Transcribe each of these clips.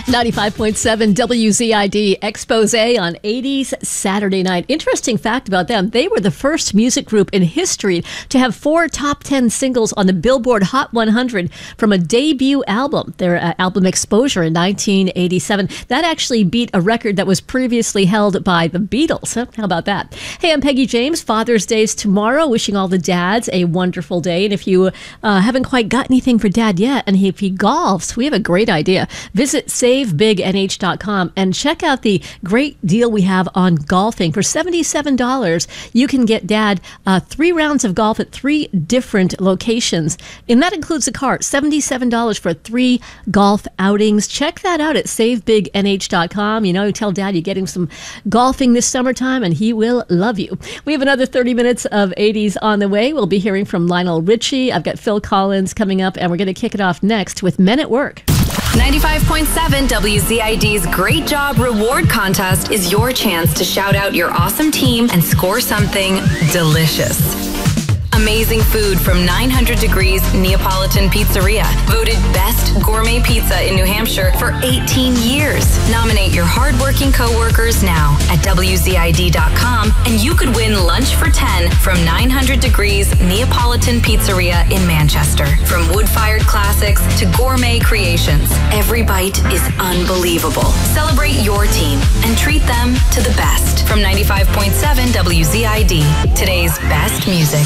95.7 WZID expose on 80s Saturday night. Interesting fact about them. They were the first music group in history to have 4 top 10 singles on the Billboard Hot 100 from a debut album, their album Exposure in 1987. That actually beat a record that was previously held by the Beatles. How about that? Hey, I'm Peggy James. Father's Day's tomorrow. Wishing all the dads a wonderful day. And if you haven't quite got anything for dad yet, and if he golfs, we have a great idea. Visit SaveBigNH.com and check out the great deal we have on golfing. For $77, you can get dad 3 rounds of golf at 3 different locations. And that includes a cart. $77 for 3 golf outings. Check that out at SaveBigNH.com. You know, tell dad you get him some golfing this summertime and he will love you. We have another 30 minutes of 80s on the way. We'll be hearing from Lionel Richie. I've got Phil Collins coming up, and we're going to kick it off next with Men at Work. 95.7 WZID's Great Job Reward Contest is your chance to shout out your awesome team and score something delicious. Amazing food from 900 Degrees Neapolitan Pizzeria, voted best gourmet pizza in New Hampshire for 18 years. Nominate your hardworking coworkers now at WZID.com, and you could win lunch for 10 from 900 Degrees Neapolitan Pizzeria in Manchester. From wood-fired classics to gourmet creations, every bite is unbelievable. Celebrate your team and treat them to the best. From 95.7 WZID, today's best music.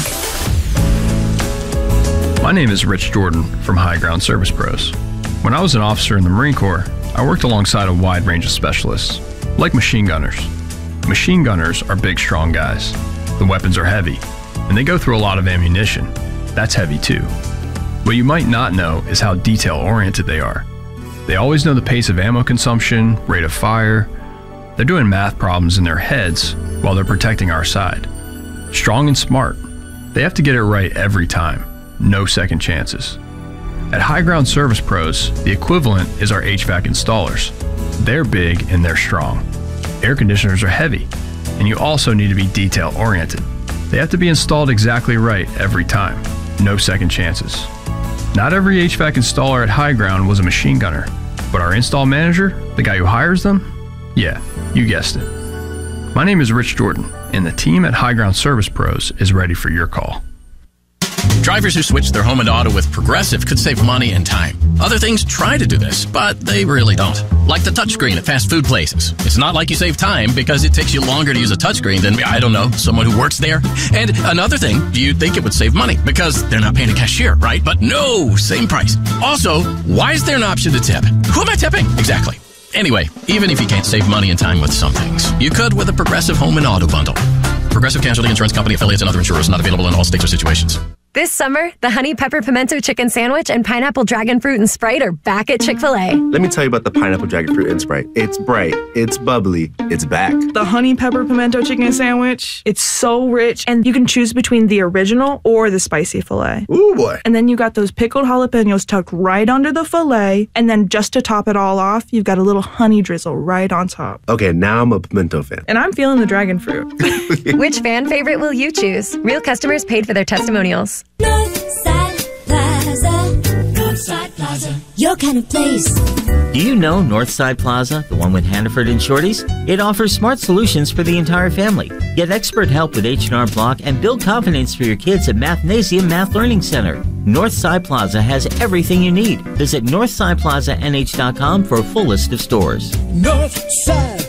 My name is Rich Jordan from High Ground Service Pros. When I was an officer in the Marine Corps, I worked alongside a wide range of specialists, like machine gunners. Machine gunners are big, strong guys. The weapons are heavy, and they go through a lot of ammunition. That's heavy too. What you might not know is how detail-oriented they are. They always know the pace of ammo consumption, rate of fire. They're doing math problems in their heads while they're protecting our side. Strong and smart. They have to get it right every time. No second chances. At High Ground Service Pros, the equivalent is our HVAC installers. They're big and they're strong. Air conditioners are heavy, and you also need to be detail-oriented. They have to be installed exactly right every time. No second chances. Not every HVAC installer at High Ground was a machine gunner, but our install manager, the guy who hires them, yeah, you guessed it. My name is Rich Jordan, and the team at High Ground Service Pros is ready for your call. Drivers who switch their home and auto with Progressive could save money and time. Other things try to do this, but they really don't. Like the touchscreen at fast food places. It's not like you save time because it takes you longer to use a touchscreen than, I don't know, someone who works there. And another thing, you'd think it would save money because they're not paying a cashier, right? But no, same price. Also, why is there an option to tip? Who am I tipping? Exactly. Anyway, even if you can't save money and time with some things, you could with a Progressive home and auto bundle. Progressive Casualty Insurance Company, affiliates, and other insurers. Not available in all states or situations. This summer, the Honey Pepper Pimento Chicken Sandwich and Pineapple Dragon Fruit and Sprite are back at Chick-fil-A. Let me tell you about the Pineapple Dragon Fruit and Sprite. It's bright, it's bubbly, it's back. The Honey Pepper Pimento Chicken Sandwich, it's so rich, and you can choose between the original or the spicy filet. Ooh, boy. And then you got those pickled jalapenos tucked right under the filet, and then just to top it all off, you've got a little honey drizzle right on top. Okay, now I'm a pimento fan. And I'm feeling the dragon fruit. Which fan favorite will you choose? Real customers paid for their testimonials. Northside Plaza, your kind of place. Do you know Northside Plaza, the one with Hannaford and Shorty's? It offers smart solutions for the entire family. Get expert help with H&R Block and build confidence for your kids at Mathnasium Math Learning Center. Northside Plaza has everything you need. Visit NorthsidePlazaNH.com for a full list of stores. Northside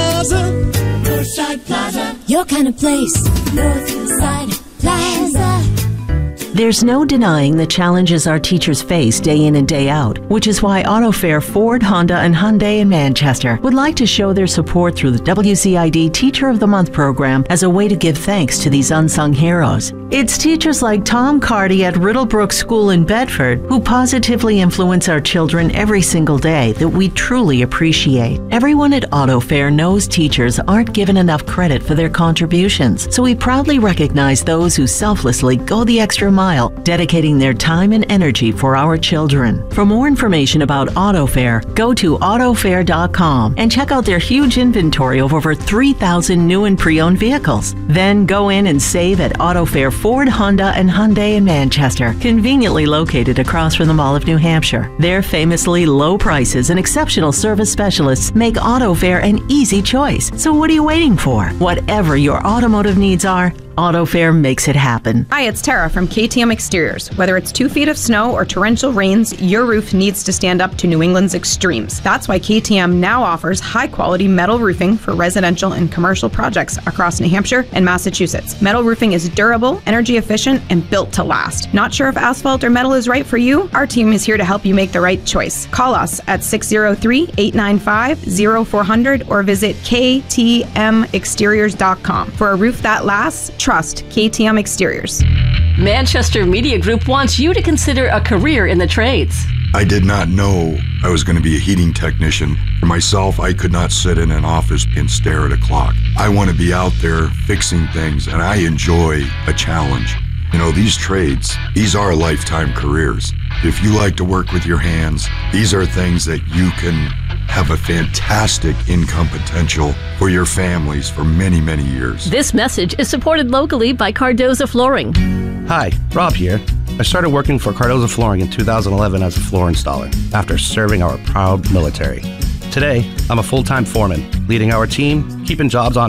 Plaza, your kind of place. Northside Plaza. There's no denying the challenges our teachers face day in and day out, which is why AutoFair Ford, Honda, and Hyundai in Manchester would like to show their support through the WCID Teacher of the Month program as a way to give thanks to these unsung heroes. It's teachers like Tom Carty at Riddlebrook School in Bedford who positively influence our children every single day that we truly appreciate. Everyone at AutoFair knows teachers aren't given enough credit for their contributions, so we proudly recognize those who selflessly go the extra mile smile, dedicating their time and energy for our children. For more information about AutoFair, go to autofair.com and check out their huge inventory of over 3,000 new and pre-owned vehicles. Then go in and save at AutoFair Ford, Honda, and Hyundai in Manchester, conveniently located across from the Mall of New Hampshire. Their famously low prices and exceptional service specialists make AutoFair an easy choice. So what are you waiting for? Whatever your automotive needs are, AutoFair makes it happen. Hi, it's Tara from KTM Exteriors. Whether it's 2 feet of snow or torrential rains, your roof needs to stand up to New England's extremes. That's why KTM now offers high-quality metal roofing for residential and commercial projects across New Hampshire and Massachusetts. Metal roofing is durable, energy efficient, and built to last. Not sure if asphalt or metal is right for you? Our team is here to help you make the right choice. Call us at 603-895-0400 or visit ktmexteriors.com. For a roof that lasts, trust KTM Exteriors. Manchester Media Group wants you to consider a career in the trades. I did not know I was going to be a heating technician. For myself, I could not sit in an office and stare at a clock. I want to be out there fixing things, and I enjoy a challenge. You know, these trades, these are lifetime careers. If you like to work with your hands, these are things that you can have a fantastic income potential for your families for many, many years. This message is supported locally by Cardoza Flooring. Hi, Rob here. I started working for Cardoza Flooring in 2011 as a floor installer after serving our proud military. Today, I'm a full-time foreman, leading our team, keeping jobs on